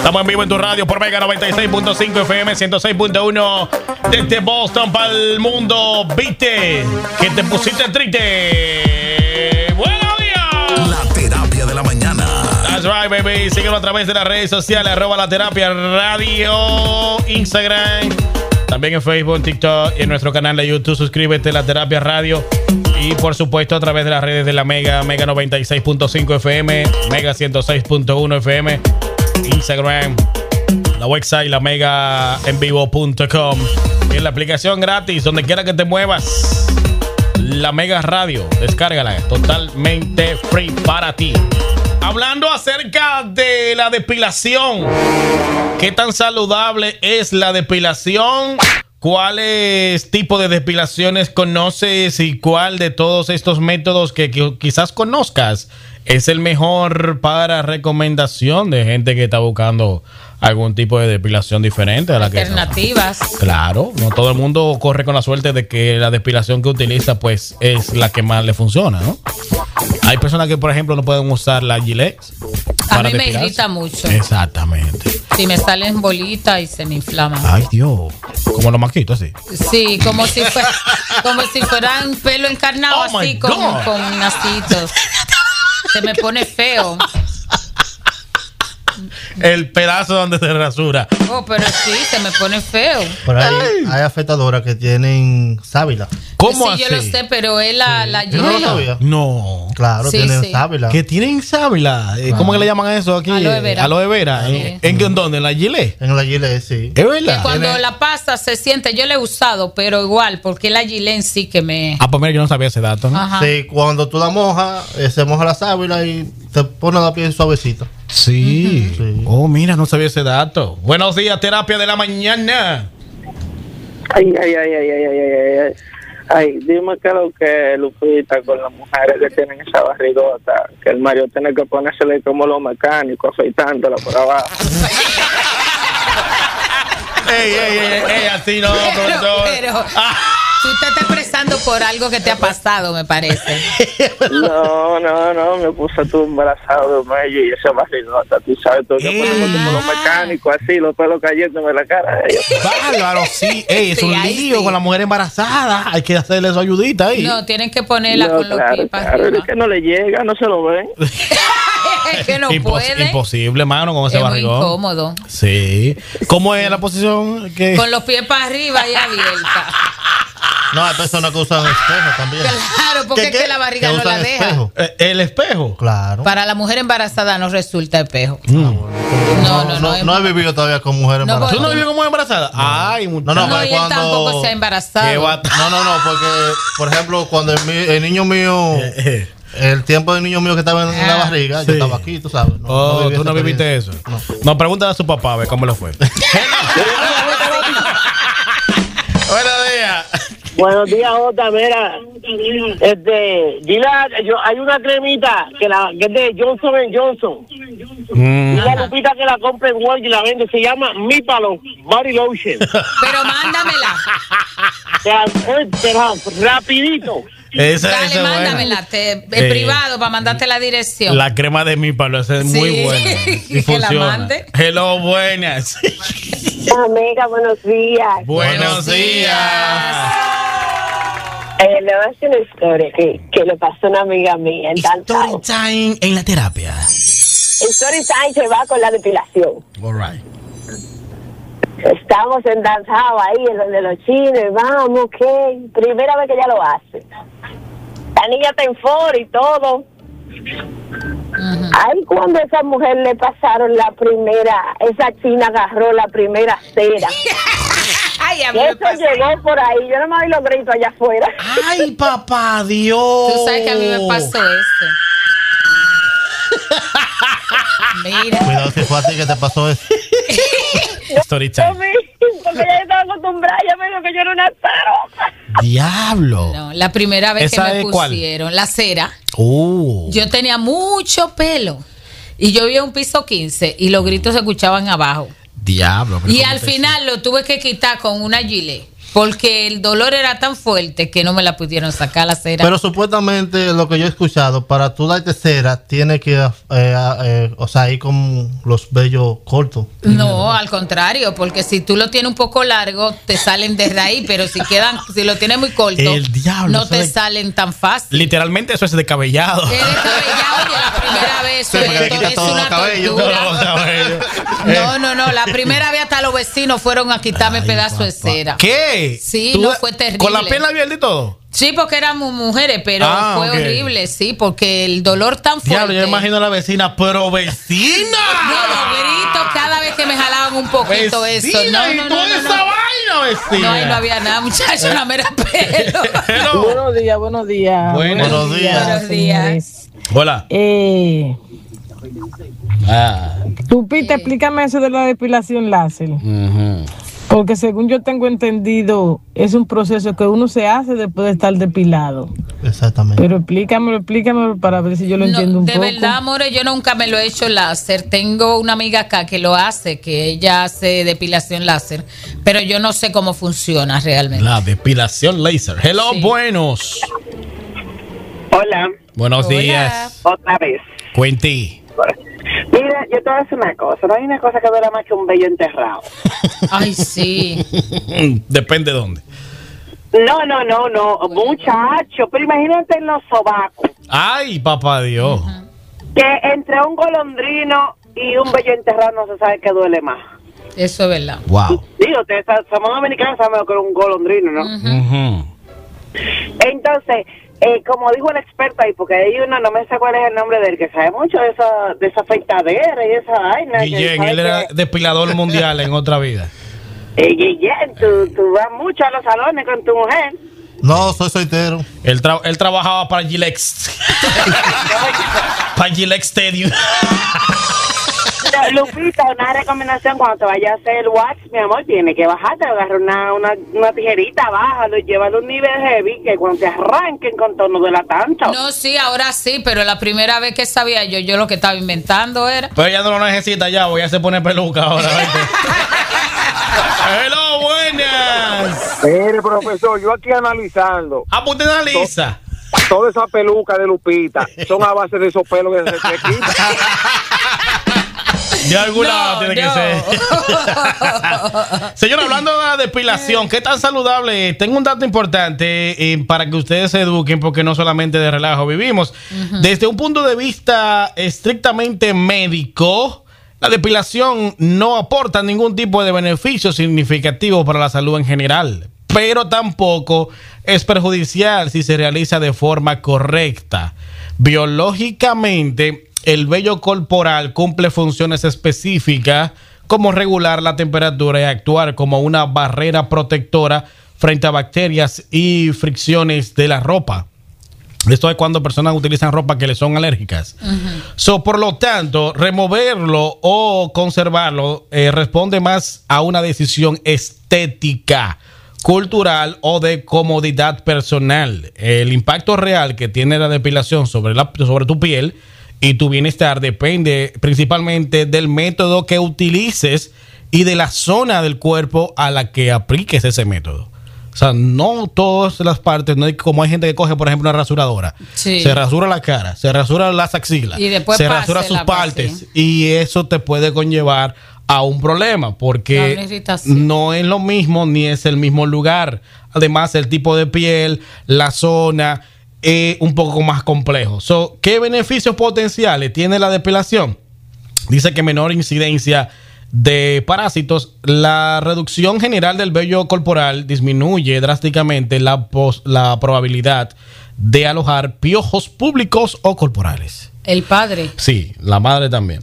Estamos en vivo en tu radio por Mega 96.5 FM, 106.1 desde Boston para el mundo. ¿Viste que te pusiste triste? ¡Buenos días! La terapia de la mañana. That's right, baby. Síguenos a través de las redes sociales, @La Terapia Radio, Instagram, también en Facebook, TikTok y en nuestro canal de YouTube. Suscríbete a La Terapia Radio. Y por supuesto a través de las redes de la Mega 96.5 FM, Mega 106.1 FM, Instagram, la website lamegaenvivo.com y en la aplicación gratis, donde quiera que te muevas, La Mega Radio. Descárgala, totalmente free para ti. Hablando acerca de la depilación, ¿qué tan saludable es la depilación? ¿Cuáles tipos de depilaciones conoces y cuál de todos estos métodos que quizás conozcas es el mejor para recomendación de gente que está buscando algún tipo de depilación diferente a la alternativas? Claro, no todo el mundo corre con la suerte de que la depilación que utiliza pues es la que más le funciona, ¿no? Hay personas que, por ejemplo, no pueden usar la Gillette. A mí me irrita mucho. Exactamente. Si me salen bolitas y se me inflaman. Ay, Dios. Como los maquitos, así. Sí, como si fueran pelo encarnado, así con nacitos. Se me pone feo. El pedazo donde se rasura. Oh, pero sí, se me pone feo. Por ahí hay afeitadoras que tienen sábila. ¿Cómo sí, así? yo lo sé, pero es la ¿Yo no lo sabía? No. Claro, Sí, tienen sí. sábila. ¿Que tienen sábila? ¿Cómo que le llaman a eso aquí? Aloe vera. Aloe vera. Sí. ¿En dónde? ¿En la Gillette? En la Gillette, sí. ¿Es Que verdad? cuando la pasta se siente, yo la he usado, pero igual, porque la Gillette en sí que me... Ah, pues mira, yo no sabía ese dato, ¿no? Ajá. Sí, cuando tú la mojas, se moja la sábila y te pone la piel suavecita. Sí. Sí. Oh, mira, no sabía ese dato. Buenos días, terapia de la mañana. Ay, dime qué es lo que Lupita con las mujeres que tienen esa barrigota, que el Mario tiene que ponérsele como los mecánicos, afeitándola por abajo. Ey, así no, profesor. Pero tú te estás expresando por algo que te ha pasado, me parece. No, me puse tú embarazado de medio y esa barrigota, tú sabes, tú que ponemos como los mecánicos, así, los pelos cayéndome en la cara de ellos. Bárbaro, sí. Ey, es Sí, un ahí lío sí. con la mujer embarazada. Hay que hacerle su ayudita ahí. No, tienen que ponerla con los pies para claro, arriba. es que no le llega, no se lo ven. Es que no puede. Imposible, mano, con ese Es muy barrigón. incómodo. Sí. ¿Cómo es la posición? Que Con los pies para arriba y abierta. No, hay personas que usan espejo también. Claro, porque es que la barriga Que no la usan deja. espejo. el espejo. Claro. Para la mujer embarazada no resulta espejo. No No, he vivido todavía con mujeres No, embarazadas. ¿Tú no vives como embarazada? Ay, No, No, pero y él cuando... tampoco se ha embarazado. Qué bata- No, porque, por ejemplo, cuando el niño mío, el tiempo del niño mío que estaba en la barriga, Sí. yo estaba aquí, tú sabes. Oh, viví tú no esa viviste eso. experiencia. No, pregúntale a su papá a ver cómo le fue. Buenos días. Buenos días, Jota, mira, hay una cremita que es de Johnson & Johnson. Y la Lupita que la compra en Walmart y la vende, se llama Mípalo Body Lotion. Pero mándamela. Rapidito. Esa Dale, es buena. mándamela. En privado para mandarte la dirección. La crema de mi palo, esa es Sí. muy buena. Y Que la funciona. mande. Hello, buenas. Amiga, buenos días. Buenos días. Le voy a hacer una historia que le pasó a una amiga mía en Story Downtown. time en la terapia. Story time se va con la depilación. All right. Estamos en Downtown ahí, en donde los chinos, vamos, ¿qué? Primera vez que ella lo hace. La niña está en foro y todo. Ahí cuando esa mujer le pasaron esa china agarró la primera cera. Ay, a mí Y me eso pasa. llegó por ahí. Yo no me oí los gritos allá afuera. Ay, papá Dios. Tú sabes que a mí me pasó esto. Mira. Cuidado si fue a ti que te pasó eso. Story time. Porque ella estaba acostumbrada, ella me dijo que yo era una taroca. Diablo. No, la primera vez que ¿Esa me es cuál? pusieron la cera, Oh. yo tenía mucho pelo. Y yo vivía en un piso 15 y los gritos se escuchaban abajo. Diablo. pero Y ¿cómo al te- final lo tuve que quitar con una gilet. porque el dolor era tan fuerte que no me la pudieron sacar la cera. Pero supuestamente lo que yo he escuchado, para tú darte cera, tienes que, o sea, ir con los vellos cortos. No, al contrario, porque si tú lo tienes un poco largo, te salen de raíz, pero si lo tienes muy corto, el diablo, no te salen tan fácil. Literalmente eso es descabellado. Es descabellado y la primera vez Sí, porque le quita es todo una el cabello. tortura. No, la primera vez hasta los vecinos fueron a quitarme pedazo de cera. ¿Qué? Sí, ¿Tú no, fue terrible. ¿Con la pierna abierta y todo? Sí, porque éramos mujeres, pero fue ok. horrible, sí, porque el dolor tan fuerte. Diablo, yo me imagino a la vecina, pero vecina. No, los gritos cada vez que me jalaban un poquito Vecina, eso. No, y no, toda no, esa no. vaina, vecina. No, ahí no había nada, muchacho, una mera pelo. Hello. Buenos días, buenos días. Buenos días. Buenos días. Hola. Tupita, explícame eso de la depilación láser. Porque según yo tengo entendido, es un proceso que uno se hace después de estar depilado. Exactamente. Pero explícamelo para ver si yo lo entiendo un de poco. De verdad, amores, yo nunca me lo he hecho láser. Tengo una amiga acá que lo hace, que ella hace depilación láser, pero yo no sé cómo funciona realmente. La depilación láser. Hello, Sí. buenos. Hola, Buenos Hola. días. otra vez. Cuenti. Mira, yo te voy a decir una cosa. No hay una cosa que duele más que un vello enterrado. Ay, sí. Depende de dónde. No, muchacho. Pero imagínate en los sobacos. Ay, papá Dios. Que entre un golondrino y un vello enterrado no se sabe qué duele más. Eso es verdad. Wow. Digo, ustedes somos dominicanos, sabemos lo que es un golondrino, ¿no? Ujú. Entonces, como dijo el experto ahí, porque hay uno, no me sé cuál es el nombre del que sabe mucho de esa afeitadera y esa vaina. Guillén, él era depilador mundial en otra vida. Guillén, tú vas mucho a los salones con tu mujer. No, soy soltero. Él trabajaba para Gilex. Para Gilex Stadium. Lupita, una recomendación: cuando te vayas a hacer el wax, mi amor, tienes que bajarte, agarrar una tijerita, bájalo y llévalo a un nivel heavy, que cuando te arranquen con todo no duela tanto. No, sí, ahora sí, pero la primera vez que sabía yo lo que estaba inventando era. Pero ella no lo necesita ya, voy a hacer poner peluca ahora. ¿Viste? Hello, buenas. Mire, profesor, yo aquí analizando. Ah, pues usted analiza. Toda esa peluca de Lupita son a base de esos pelos que se quitan. De algún lado tiene que ser. Señor, hablando de la depilación, ¿qué tan saludable es? Tengo un dato importante para que ustedes se eduquen, porque no solamente de relajo vivimos. Desde un punto de vista estrictamente médico, la depilación no aporta ningún tipo de beneficio significativo para la salud en general, pero tampoco es perjudicial si se realiza de forma correcta. Biológicamente, el vello corporal cumple funciones específicas como regular la temperatura y actuar como una barrera protectora frente a bacterias y fricciones de la ropa. Esto es cuando personas utilizan ropa que le son alérgicas. Por lo tanto, removerlo o conservarlo responde más a una decisión estética, cultural o de comodidad personal. El impacto real que tiene la depilación sobre tu piel y tu bienestar depende principalmente del método que utilices y de la zona del cuerpo a la que apliques ese método. O sea, no todas las partes, no hay, como hay gente que coge, por ejemplo, una rasuradora. Sí. Se rasura la cara, se rasura las axilas, Y después se rasura sus pásela, partes. sí. Y eso te puede conllevar a un problema, A una porque irritación. no es lo mismo ni es el mismo lugar. Además, el tipo de piel, la zona, es un poco más complejo. ¿Qué beneficios potenciales tiene la depilación? Dice que menor incidencia de parásitos, la reducción general del vello corporal disminuye drásticamente la probabilidad de alojar piojos públicos o corporales. El padre. Sí, la madre también.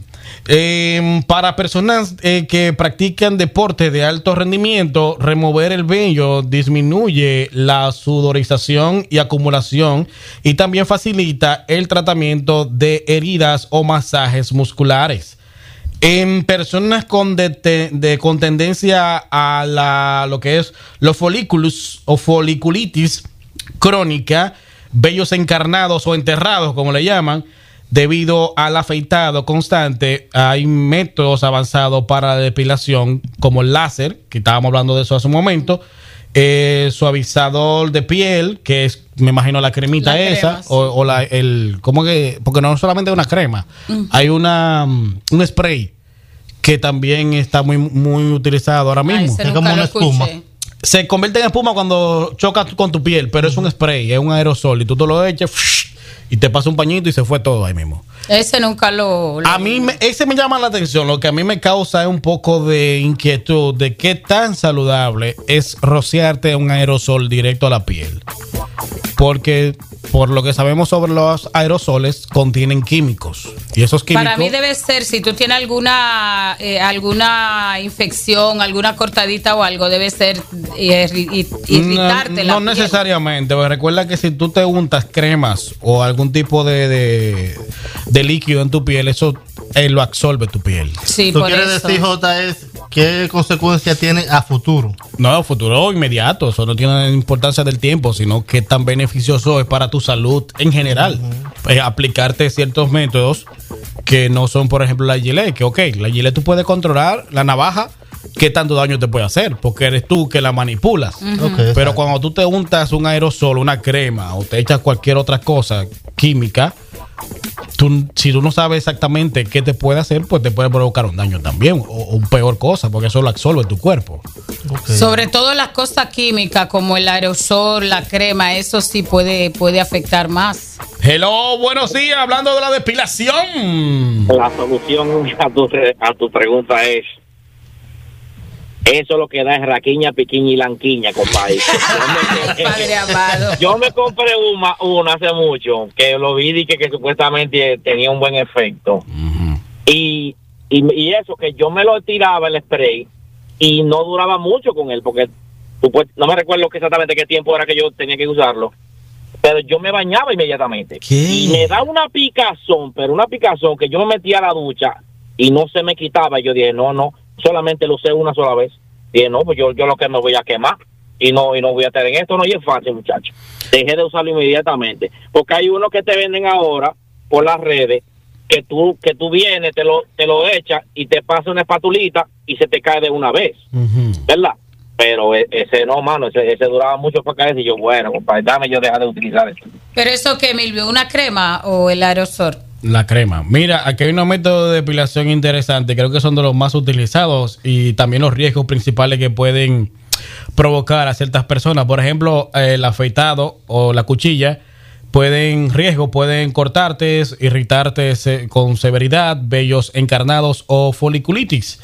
Para personas que practican deporte de alto rendimiento, remover el vello disminuye la sudorización y acumulación y también facilita el tratamiento de heridas o masajes musculares. En personas con tendencia a lo que es los folículos o foliculitis crónica, vellos encarnados o enterrados, como le llaman, debido al afeitado constante, hay métodos avanzados para la depilación, como el láser, que estábamos hablando de eso hace un momento, suavizador de piel, que es, me imagino, la cremita esa, sí. o ¿cómo que? Porque no solamente una crema, hay un spray que también está muy utilizado ahora mismo. Es como una espuma. Se convierte en espuma cuando choca con tu piel, pero es un spray, es un aerosol y tú te lo echas y te pasa un pañito y se fue todo ahí mismo. Ese nunca lo a mí ese me llama la atención. Lo que a mí me causa es un poco de inquietud de qué tan saludable es rociarte un aerosol directo a la piel, porque por lo que sabemos sobre los aerosoles contienen químicos y esos químicos, para mí debe ser, si tú tienes alguna infección, alguna cortadita o algo, debe ser irritarte no necesariamente, porque recuerda que si tú te untas cremas o algún tipo de líquido en tu piel, eso lo absorbe tu piel. Sí, ¿Tú quieres decir, J, qué consecuencias tiene a futuro? No, a futuro inmediato. Eso no tiene importancia del tiempo, sino qué tan beneficioso es para tu salud en general. Aplicarte ciertos métodos que no son, por ejemplo, la Gillette. Que, la Gillette tú puedes controlar, la navaja, qué tanto daño te puede hacer, porque eres tú que la manipulas. Pero cuando tú te untas un aerosol, una crema, o te echas cualquier otra cosa química, si tú no sabes exactamente qué te puede hacer, pues te puede provocar un daño también, o un peor cosa, porque eso lo absorbe tu cuerpo. Sobre todo las cosas químicas como el aerosol, la crema, eso sí puede afectar más. Hello, buenos días, hablando de la depilación. La solución a tu pregunta es: eso lo que da es raquiña, piquiña y lanquiña, compadre. Padre amado. Yo me compré una hace mucho, que lo vi y que supuestamente tenía un buen efecto. Y eso, que yo me lo tiraba el spray y no duraba mucho con él, porque no me recuerdo exactamente qué tiempo era que yo tenía que usarlo, pero yo me bañaba inmediatamente. ¿Qué? Y me da una picazón, pero una picazón que yo me metía a la ducha y no se me quitaba. Y yo dije, no, solamente lo usé una sola vez. Dije, no, pues yo lo que me voy a quemar y no voy a tener esto. No, y es fácil, muchachos. Dejé de usarlo inmediatamente, porque hay unos que te venden ahora por las redes, que tú vienes, te lo echas y te pasa una espatulita y se te cae de una vez, ¿verdad? Pero ese no, mano, ese duraba mucho para caer. Y yo, bueno, compadre, dame yo dejar de utilizar eso. ¿Pero eso qué, Milvio? ¿Una crema o el aerosol? La crema. Mira, aquí hay unos métodos de depilación interesantes. Creo que son de los más utilizados y también los riesgos principales que pueden provocar a ciertas personas. Por ejemplo, el afeitado o la cuchilla pueden cortarte, irritarte con severidad, vellos encarnados o foliculitis.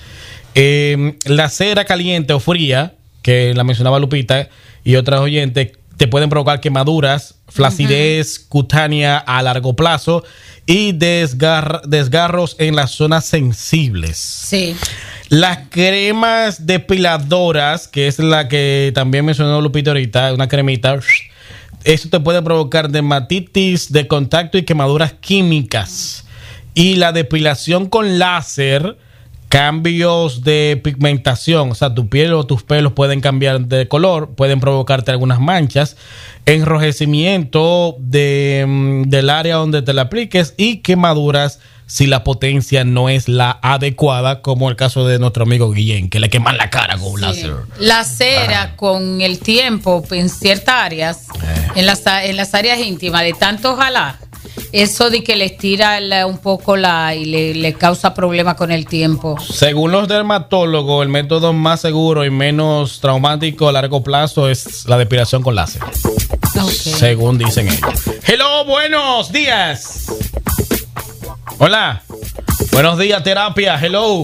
La cera caliente o fría, que la mencionaba Lupita y otras oyentes, te pueden provocar quemaduras, flacidez cutánea a largo plazo y desgarros en las zonas sensibles. Sí. Las cremas depiladoras, que es la que también mencionó Lupita ahorita, una cremita, eso te puede provocar dermatitis de contacto y quemaduras químicas. Y la depilación con láser, cambios de pigmentación, o sea, tu piel o tus pelos pueden cambiar de color, pueden provocarte algunas manchas, enrojecimiento del área donde te la apliques y quemaduras si la potencia no es la adecuada, como el caso de nuestro amigo Guillén, que le queman la cara con un láser. La cera con el tiempo en ciertas áreas, en las áreas íntimas, de tanto jalar, eso de que le estira un poco y le causa problemas con el tiempo. Según los dermatólogos, el método más seguro y menos traumático a largo plazo es la depilación con láser. Según dicen ellos. Hello, buenos días. Hola. Buenos días, terapia. Hello.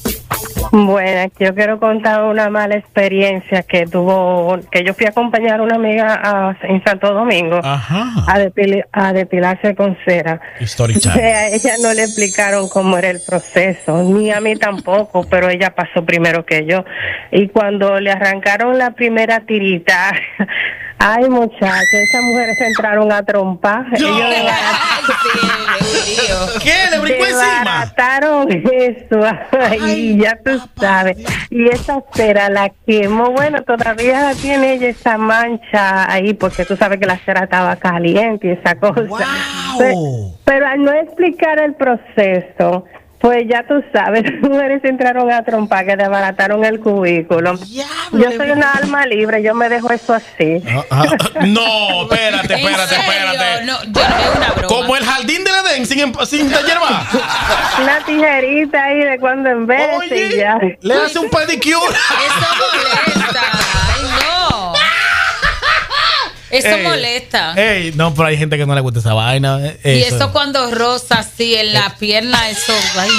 Bueno, yo quiero contar una mala experiencia que yo fui a acompañar a una amiga en Santo Domingo. Ajá. a depilarse con cera. A ella no le explicaron cómo era el proceso, ni a mí tampoco, pero ella pasó primero que yo. Y cuando le arrancaron la primera tirita, ay, muchachos, esas mujeres entraron a trompar. ¿Qué? ¿Le brincó encima? Mataron eso. Ay, ya tú sabes. Y esa cera la quemó. Bueno, todavía tiene ella esa mancha ahí, porque tú sabes que la cera estaba caliente y esa cosa. Wow. Pero al no explicar el proceso, Pues ya tú sabes, mujeres entraron a trompar que desbarataron el cubículo. Yo soy una alma libre, yo me dejo eso así. No, espérate. No, yo no es una broma. Como el jardín del Edén sin hierba. Una tijerita ahí de cuando en vez. Oye, y ya. le hace un pedicure. Eso molesta. Ay, no. Eso molesta. Ey, no, pero hay gente que no le gusta esa vaina. Y eso cuando roza así en la pierna, eso, ay,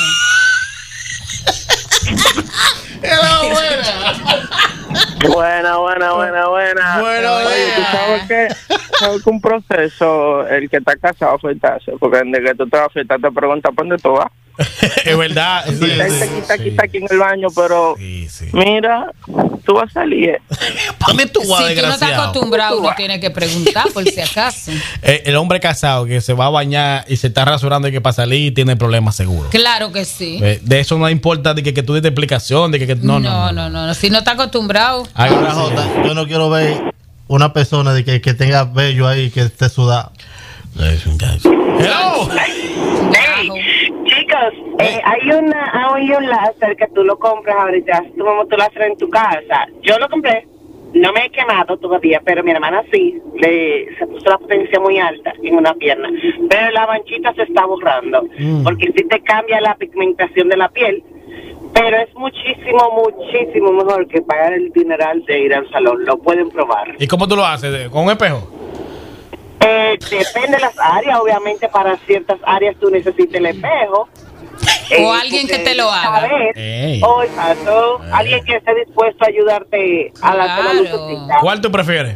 no. Buena. Oye, ¿tú sabes qué? ¿Sabes que un proceso, el que está casado, afeitarse? Porque desde que tú te vas a afeitar, te preguntas ¿por dónde tú vas? Es verdad. Quita aquí en el baño, pero mira, tú vas a salir. ¿Dónde tú vas, si tú no estás acostumbrado, uno tiene que preguntar por si acaso. El hombre casado que se va a bañar y se está rasurando y que para salir tiene problemas seguro. Claro que sí. De eso no importa de que tú des explicación, de que no. Si no está acostumbrado. Ahora, Jota, yo no quiero ver una persona de que tenga vello ahí que esté sudado. Hello. Chicos, hay un láser que tú lo compras ahorita, tú mismo tú lo haces en tu casa. Yo lo compré, no me he quemado todavía, pero mi hermana sí, se puso la potencia muy alta en una pierna, pero la manchita se está borrando, porque sí te cambia la pigmentación de la piel, pero es muchísimo mejor que pagar el dineral de ir al salón, lo pueden probar. ¿Y cómo tú lo haces? ¿Con un espejo? Depende de las áreas, obviamente para ciertas áreas tú necesitas el espejo. O alguien que te lo haga. O exacto, alguien que esté dispuesto a ayudarte a la lucecita. ¿Cuál tú prefieres?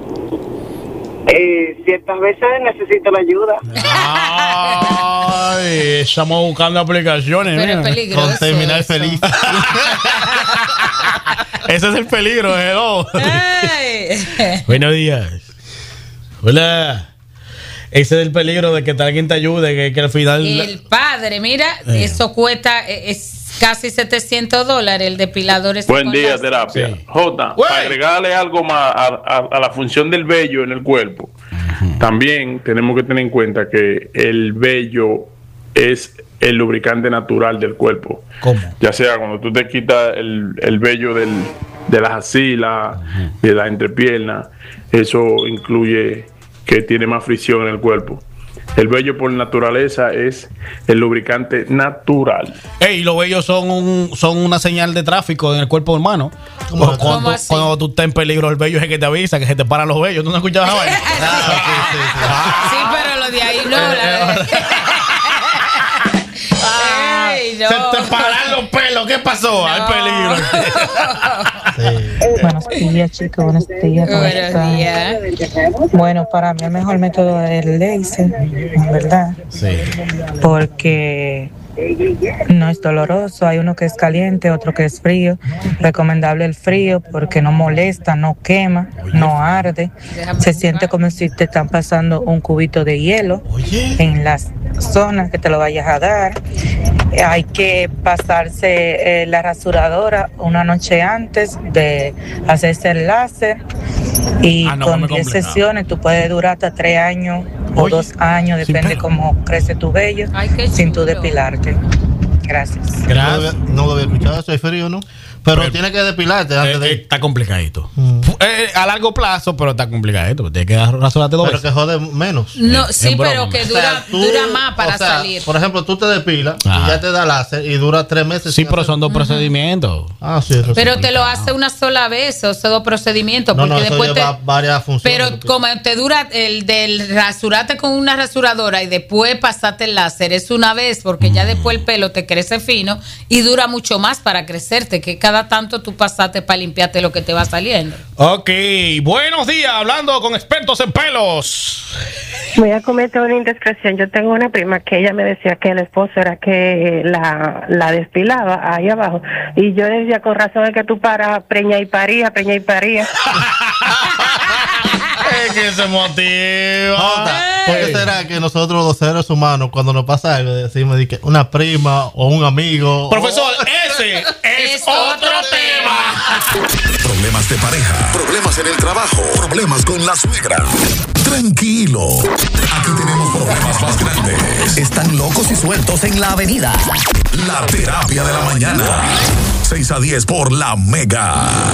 Ciertas veces necesito la ayuda. Ay, estamos buscando aplicaciones. Pero es peligroso. Con terminar feliz. Ese es el peligro, hello. Buenos días. Hola. Ese es el peligro de que alguien te ayude, que al final... El padre, mira, eso cuesta, es casi $700 el depilador. Buen día, terapia. Sí. Jota, para agregarle algo más a la función del vello en el cuerpo, también tenemos que tener en cuenta que el vello es el lubricante natural del cuerpo. ¿Cómo? Ya sea cuando tú te quitas el vello de las axilas, de la entrepierna, eso incluye que tiene más fricción en el cuerpo. El vello por naturaleza es el lubricante natural. Y los vellos son una señal de tráfico en el cuerpo humano. Cuando tú estás en peligro, el vello es el que te avisa que se te paran los vellos. ¿Tú no escuchabas la vaina? Sí, pero lo de ahí no. No. Se te paran los pelos. ¿Qué pasó? Hay peligro. Buenos días, chicos. Buenos días. Buenos días. Bueno, para mí el mejor método es el laser, ¿verdad? Sí. Porque no es doloroso. Hay uno que es caliente, otro que es frío. Recomendable el frío porque no molesta, no quema, no arde. Se siente como si te están pasando un cubito de hielo en las zonas que te lo vayas a dar. Hay que pasarse la rasuradora una noche antes de hacerse el láser y con 10 sesiones tú puedes durar hasta 3 años o 2 años, depende cómo crece tu vello, sin tú depilarte. Gracias. No lo había escuchado, soy frío, ¿no? Pero tiene que depilarte antes de... Está complicadito. A largo plazo, pero está complicadito. Tienes que rasurarte 2 veces. Pero que jode menos. No, sí, pero que dura más para salir. Por ejemplo, tú te depilas y ya te da láser y dura 3 meses. Sí, pero son 2 procedimientos. Sí, eso pero te lo hace una sola vez, o sea, 2 procedimientos. No, porque eso después lleva varias funciones. Pero como te dura el del rasurarte con una rasuradora y después pasarte el láser, es una vez, porque ya después el pelo te crece fino y dura mucho más para crecerte, que cada tanto tú pasaste para limpiarte lo que te va saliendo. Ok, buenos días, hablando con expertos en pelos. Voy a cometer una indiscreción. Yo tengo una prima que ella me decía que el esposo era que la despilaba ahí abajo. Y yo decía, con razón es que tú paras, preña y paría. que se motiva. ¿Por qué será que nosotros los seres humanos, cuando nos pasa algo, decimos de que una prima o un amigo? Profesor, ese es otro tema. Problemas de pareja, problemas en el trabajo, problemas con la suegra. Tranquilo, aquí tenemos problemas más grandes. Están locos y sueltos en la avenida. La terapia de la mañana. 6 a 10 por La Mega.